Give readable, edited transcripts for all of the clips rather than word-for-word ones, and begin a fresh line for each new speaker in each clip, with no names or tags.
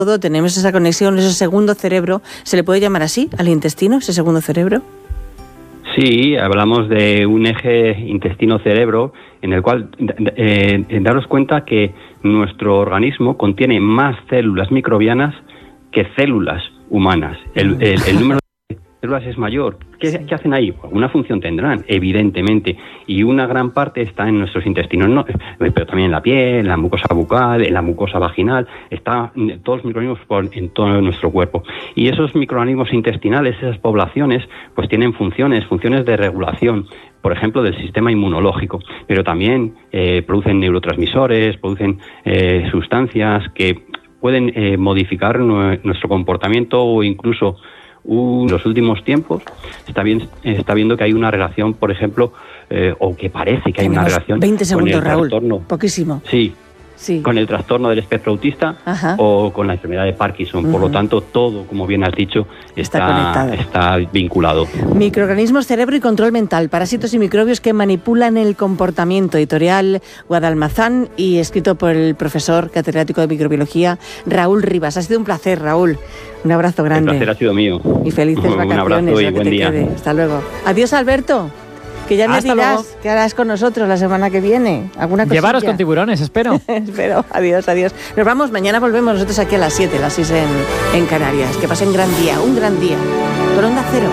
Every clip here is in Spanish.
tenemos esa conexión, ese segundo cerebro. ¿Se le puede llamar así al intestino, ese segundo cerebro?
Sí, hablamos de un eje intestino-cerebro en el cual daros cuenta que nuestro organismo contiene más células microbianas que células humanas. El número de células es mayor. ¿Qué hacen ahí? Pues una función tendrán, evidentemente, y una gran parte está en nuestros intestinos, ¿no? Pero también en la piel, en la mucosa bucal, en la mucosa vaginal, está todos los microorganismos en todo nuestro cuerpo. Y esos microorganismos intestinales, esas poblaciones, pues tienen funciones de regulación, por ejemplo, del sistema inmunológico, pero también producen neurotransmisores, producen sustancias que pueden modificar nuestro comportamiento o incluso en los últimos tiempos está viendo que hay una relación, por ejemplo, o que parece que hay una relación
20 segundos,
con el
Raúl,
trastorno.
Poquísimo.
Sí, con el trastorno del espectro autista. Ajá. O con la enfermedad de Parkinson. Por lo tanto, todo, como bien has dicho, está vinculado.
Microorganismos, cerebro y control mental, parásitos y microbios que manipulan el comportamiento. Editorial Guadalmazán y escrito por el profesor catedrático de microbiología Raúl Rivas. Ha sido un placer, Raúl. Un abrazo grande.
El placer ha sido mío.
Y felices vacaciones.
Un abrazo y buen día.
Quede. Hasta luego. Adiós, Alberto. Que ya me dirás qué harás con nosotros la semana que viene. ¿Alguna cosilla?
Llevaros con tiburones, espero.
Espero. Adiós. Nos vamos. Mañana volvemos nosotros aquí a las 7, las 6 en Canarias. Que pasen un gran día. Con Onda Cero.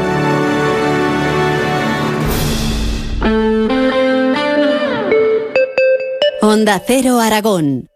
Onda Cero Aragón.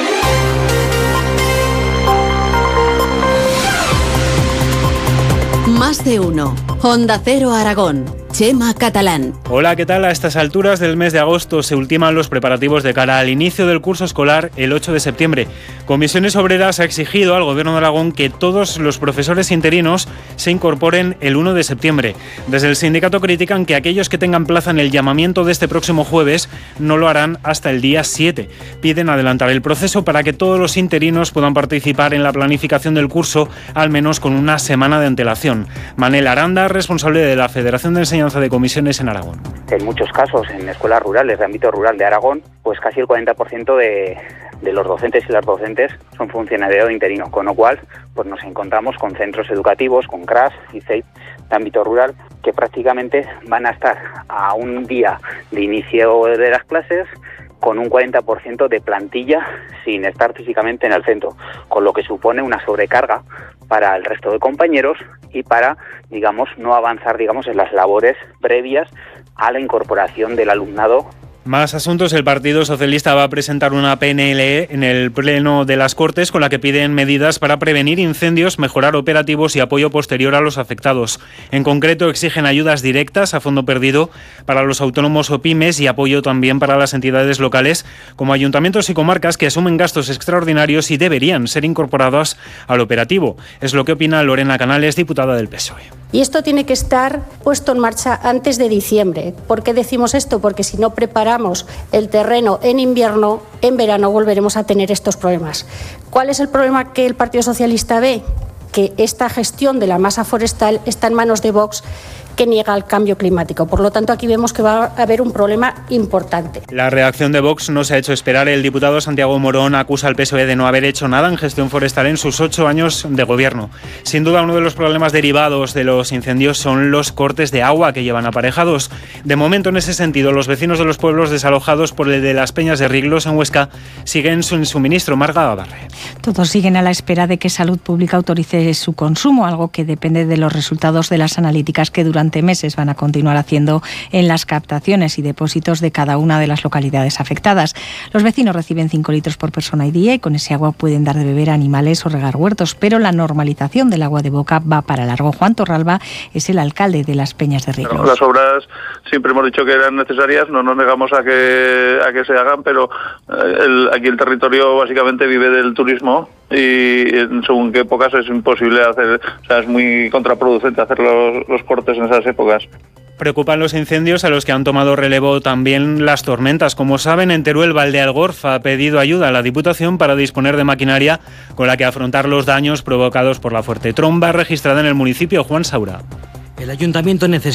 Más de uno. Onda Cero Aragón. Chema Catalán.
Hola, ¿qué tal? A estas alturas del mes de agosto se ultiman los preparativos de cara al inicio del curso escolar el 8 de septiembre. Comisiones Obreras ha exigido al Gobierno de Aragón que todos los profesores interinos se incorporen el 1 de septiembre. Desde el sindicato critican que aquellos que tengan plaza en el llamamiento de este próximo jueves no lo harán hasta el día 7. Piden adelantar el proceso para que todos los interinos puedan participar en la planificación del curso, al menos con una semana de antelación. Manel Aranda, responsable de la Federación de Enseñanza de Comisiones en Aragón.
En muchos casos, en escuelas rurales de ámbito rural de Aragón, pues casi el 40% de los docentes y las docentes son funcionarios interinos, con lo cual pues nos encontramos con centros educativos, con CRAS y CEIP de ámbito rural, que prácticamente van a estar a un día de inicio de las clases con un 40% de plantilla sin estar físicamente en el centro, con lo que supone una sobrecarga para el resto de compañeros y para, no avanzar, en las labores previas a la incorporación del alumnado.
Más asuntos. El Partido Socialista va a presentar una PNL en el Pleno de las Cortes con la que piden medidas para prevenir incendios, mejorar operativos y apoyo posterior a los afectados. En concreto, exigen ayudas directas a fondo perdido para los autónomos o pymes y apoyo también para las entidades locales como ayuntamientos y comarcas que asumen gastos extraordinarios y deberían ser incorporados al operativo. Es lo que opina Lorena Canales, diputada del PSOE.
Y esto tiene que estar puesto en marcha antes de diciembre. ¿Por qué decimos esto? Porque si no preparamos el terreno en invierno, en verano volveremos a tener estos problemas. ¿Cuál es el problema que el Partido Socialista ve? Que esta gestión de la masa forestal está en manos de Vox, que niega el cambio climático. Por lo tanto, aquí vemos que va a haber un problema importante.
La reacción de Vox no se ha hecho esperar. El diputado Santiago Morón acusa al PSOE de no haber hecho nada en gestión forestal en sus 8 años de gobierno. Sin duda, uno de los problemas derivados de los incendios son los cortes de agua que llevan aparejados. De momento, en ese sentido, los vecinos de los pueblos desalojados por el de las Peñas de Riglos en Huesca siguen sin suministro. Marga Barre.
Todos siguen a la espera de que Salud Pública autorice su consumo, algo que depende de los resultados de las analíticas que durante meses van a continuar haciendo en las captaciones y depósitos de cada una de las localidades afectadas. Los vecinos reciben 5 litros por persona y día y con ese agua pueden dar de beber a animales o regar huertos, pero la normalización del agua de boca va para largo. Juan Torralba es el alcalde de las Peñas de Riglos.
Las obras siempre hemos dicho que eran necesarias, no nos negamos a que se hagan, pero aquí el territorio básicamente vive del turismo y según qué épocas es imposible hacer, es muy contraproducente hacer los cortes en esas épocas.
Preocupan los incendios a los que han tomado relevo también las tormentas. Como saben, en Teruel, Valdealgorf ha pedido ayuda a la Diputación para disponer de maquinaria con la que afrontar los daños provocados por la fuerte tromba registrada en el municipio. Juan Saura.
El ayuntamiento necesita